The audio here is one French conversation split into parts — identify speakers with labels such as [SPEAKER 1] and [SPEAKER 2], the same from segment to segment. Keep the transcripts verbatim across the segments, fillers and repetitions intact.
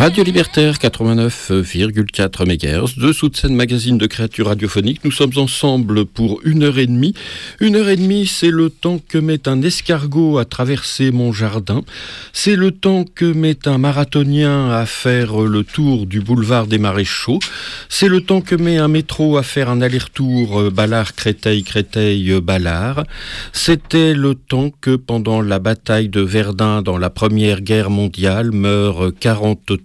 [SPEAKER 1] Radio Libertaire quatre-vingt-neuf virgule quatre mégahertz, dessous de scène magazine de créatures radiophoniques. Nous sommes ensemble pour une heure et demie. Une heure et demie, c'est le temps que met un escargot à traverser mon jardin. C'est le temps que met un marathonien à faire le tour du boulevard des Maréchaux. C'est le temps que met un métro à faire un aller-retour Ballard-Créteil-Créteil-Ballard. C'était le temps que pendant la bataille de Verdun dans la Première Guerre mondiale meurent quarante-trois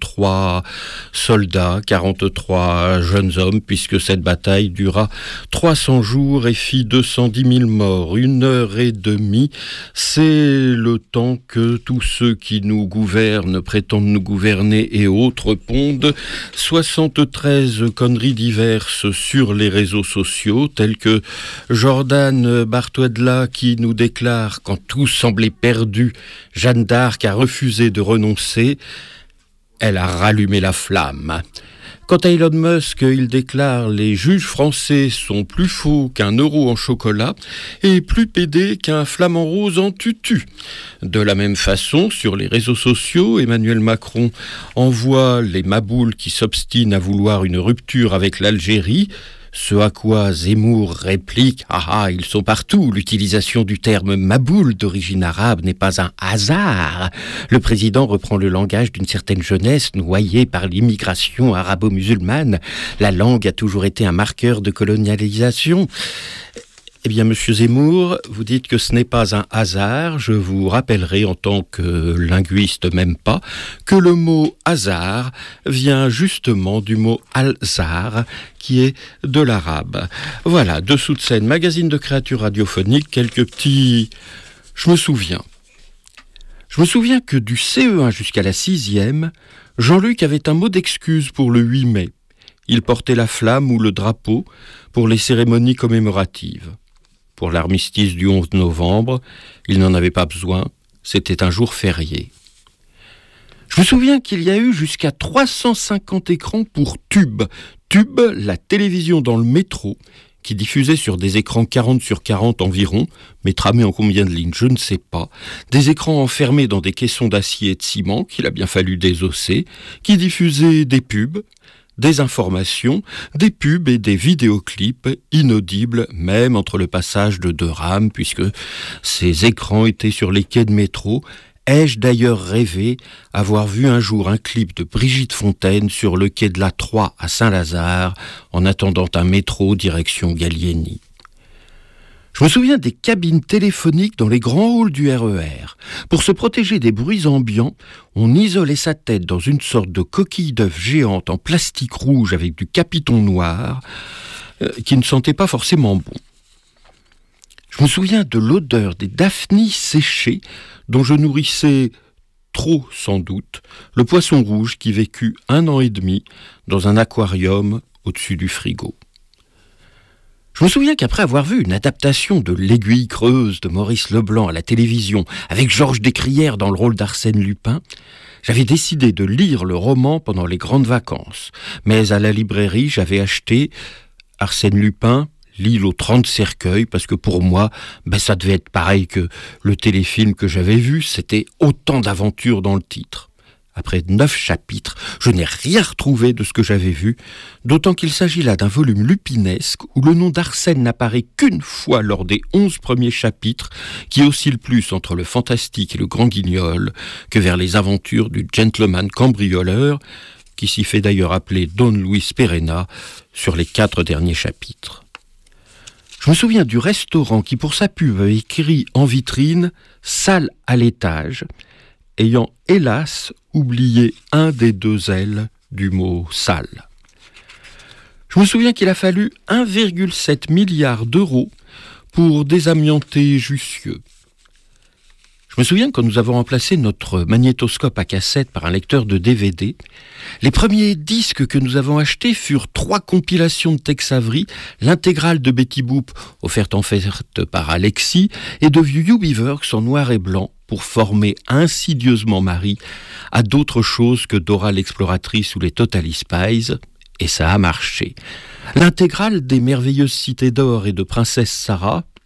[SPEAKER 1] soldats, quarante-trois jeunes hommes, puisque cette bataille dura trois cents jours et fit deux cent dix mille morts. Une heure et demie, c'est le temps que tous ceux qui nous gouvernent, prétendent nous gouverner et autres pondent soixante-treize conneries diverses sur les réseaux sociaux, telles que Jordan Bartuedla qui nous déclare, quand tout semblait perdu, Jeanne d'Arc a refusé de renoncer. Elle a rallumé la flamme. Quant à Elon Musk, il déclare « Les juges français sont plus faux qu'un euro en chocolat et plus pédés qu'un flamant rose en tutu ». De la même façon, sur les réseaux sociaux, Emmanuel Macron envoie les maboules qui s'obstinent à vouloir une rupture avec l'Algérie. Ce à quoi Zemmour réplique « Ah ah, ils sont partout, l'utilisation du terme maboule d'origine arabe n'est pas un hasard ». Le président reprend le langage d'une certaine jeunesse noyée par l'immigration arabo-musulmane. La langue a toujours été un marqueur de colonialisation. Eh bien, monsieur Zemmour, vous dites que ce n'est pas un hasard. Je vous rappellerai, en tant que linguiste même pas, que le mot hasard vient justement du mot al-zar, qui est de l'arabe. Voilà, dessous de scène, magazine de créatures radiophoniques, quelques petits... Je me souviens. Je me souviens que du C E un jusqu'à la sixième, Jean-Luc avait un mot d'excuse pour le huit mai. Il portait la flamme ou le drapeau pour les cérémonies commémoratives. Pour l'armistice du onze novembre, il n'en avait pas besoin, c'était un jour férié. Je me souviens qu'il y a eu jusqu'à trois cent cinquante écrans pour Tube. Tube, la télévision dans le métro, qui diffusait sur des écrans quarante sur quarante environ, mais tramés en combien de lignes, je ne sais pas, des écrans enfermés dans des caissons d'acier et de ciment qu'il a bien fallu désosser, qui diffusaient des pubs, des informations, des pubs et des vidéoclips inaudibles, même entre le passage de deux rames, puisque ces écrans étaient sur les quais de métro. Ai-je d'ailleurs rêvé avoir vu un jour un clip de Brigitte Fontaine sur le quai de la Troie à Saint-Lazare, en attendant un métro direction Gallieni. Je me souviens des cabines téléphoniques dans les grands halls du R E R. Pour se protéger des bruits ambiants, on isolait sa tête dans une sorte de coquille d'œuf géante en plastique rouge avec du capiton noir, euh, qui ne sentait pas forcément bon. Je me souviens de l'odeur des daphnies séchées, dont je nourrissais, trop sans doute, le poisson rouge qui vécut un an et demi dans un aquarium au-dessus du frigo. Je me souviens qu'après avoir vu une adaptation de L'Aiguille creuse de Maurice Leblanc à la télévision, avec Georges Descrières dans le rôle d'Arsène Lupin, j'avais décidé de lire le roman pendant les grandes vacances. Mais à la librairie, j'avais acheté Arsène Lupin, l'île aux trente cercueils, parce que pour moi, ben, ça devait être pareil que le téléfilm que j'avais vu, c'était autant d'aventures dans le titre. Après neuf chapitres, je n'ai rien retrouvé de ce que j'avais vu, d'autant qu'il s'agit là d'un volume lupinesque où le nom d'Arsène n'apparaît qu'une fois lors des onze premiers chapitres, qui oscillent plus entre le fantastique et le grand guignol que vers les aventures du gentleman cambrioleur, qui s'y fait d'ailleurs appeler Don Luis Perena sur les quatre derniers chapitres. Je me souviens du restaurant qui, pour sa pub, avait écrit en vitrine « Salle à l'étage », ayant hélas oublié un des deux L du mot « salle ». Je me souviens qu'il a fallu un virgule sept milliard d'euros pour désamianter Jussieu. Je me souviens quand nous avons remplacé notre magnétoscope à cassette par un lecteur de D V D, les premiers disques que nous avons achetés furent trois compilations de Tex Avery, l'intégrale de Betty Boop, offerte en fait par Alexis, et de You Beavers en noir et blanc, pour former insidieusement Marie à d'autres choses que Dora l'exploratrice ou les Totally Spies, et ça a marché. L'intégrale des merveilleuses cités d'or et de Princesse Sarah,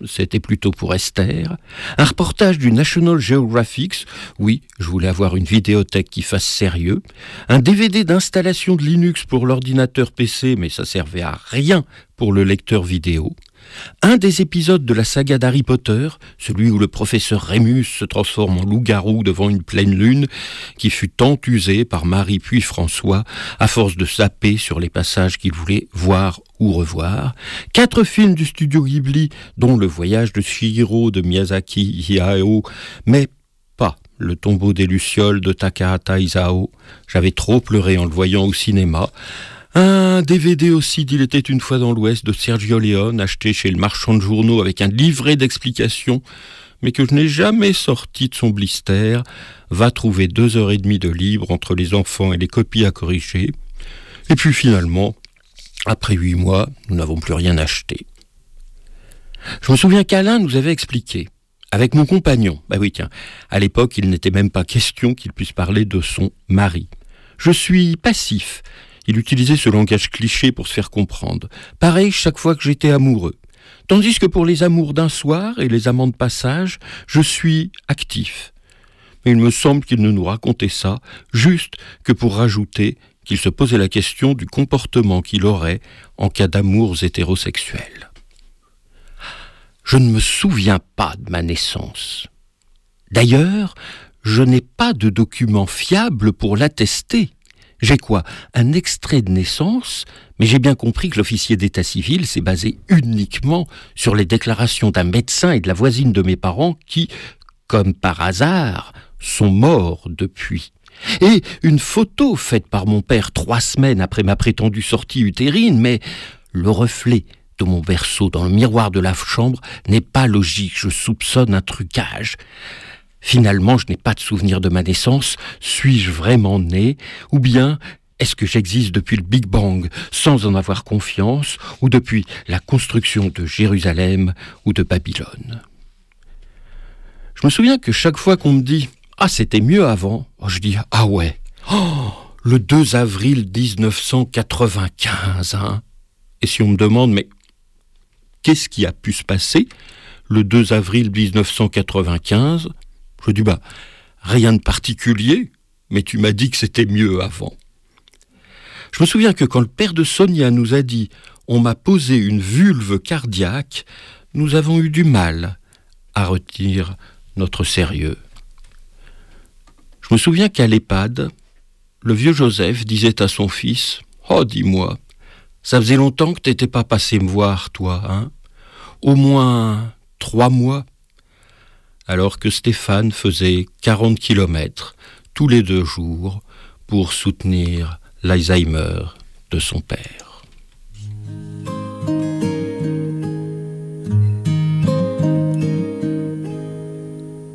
[SPEAKER 1] c'était plutôt pour Esther. Un reportage du National Geographic, oui, je voulais avoir une vidéothèque qui fasse sérieux. Un D V D d'installation de Linux pour l'ordinateur P C, mais ça servait à rien pour le lecteur vidéo. Un des épisodes de la saga d'Harry Potter, celui où le professeur Rémus se transforme en loup-garou devant une pleine lune, qui fut tant usé par Marie puis François, à force de zapper sur les passages qu'il voulait voir ou revoir. Quatre films du studio Ghibli, dont Le Voyage de Chihiro de Miyazaki Hayao, mais pas Le Tombeau des Lucioles de Takahata Isao. J'avais trop pleuré en le voyant au cinéma. Un D V D aussi d'Il était une fois dans l'Ouest de Sergio Leone, acheté chez le marchand de journaux avec un livret d'explications, mais que je n'ai jamais sorti de son blister, va trouver deux heures et demie de libre entre les enfants et les copies à corriger. Et puis finalement, après huit mois, nous n'avons plus rien acheté. Je me souviens qu'Alain nous avait expliqué, avec mon compagnon, bah oui tiens, à l'époque il n'était même pas question qu'il puisse parler de son mari. Je suis passif. Il utilisait ce langage cliché pour se faire comprendre. Pareil chaque fois que j'étais amoureux. Tandis que pour les amours d'un soir et les amants de passage, je suis actif. Mais il me semble qu'il ne nous racontait ça, juste que pour rajouter qu'il se posait la question du comportement qu'il aurait en cas d'amours hétérosexuels. Je ne me souviens pas de ma naissance. D'ailleurs, je n'ai pas de document fiable pour l'attester. J'ai quoi? Un extrait de naissance, mais j'ai bien compris que l'officier d'état civil s'est basé uniquement sur les déclarations d'un médecin et de la voisine de mes parents qui, comme par hasard, sont morts depuis. Et une photo faite par mon père trois semaines après ma prétendue sortie utérine, mais le reflet de mon berceau dans le miroir de la chambre n'est pas logique, je soupçonne un trucage. Finalement, je n'ai pas de souvenir de ma naissance. Suis-je vraiment né? Ou bien, est-ce que j'existe depuis le Big Bang sans en avoir confiance, ou depuis la construction de Jérusalem ou de Babylone? Je me souviens que chaque fois qu'on me dit « Ah, c'était mieux avant », je dis « Ah ouais, oh, le deux avril mille neuf cent quatre-vingt-quinze, hein ?» Et si on me demande « Mais qu'est-ce qui a pu se passer le deux avril mille neuf cent quatre-vingt-quinze ?» Je dis, bah, rien de particulier, mais tu m'as dit que c'était mieux avant. Je me souviens que quand le père de Sonia nous a dit « on m'a posé une vulve cardiaque », nous avons eu du mal à retenir notre sérieux. Je me souviens qu'à l'EHPAD, le vieux Joseph disait à son fils « Oh, dis-moi, ça faisait longtemps que t'étais pas passé me voir, toi, hein? Au moins trois mois ?» alors que Stéphane faisait quarante kilomètres tous les deux jours pour soutenir l'Alzheimer de son père.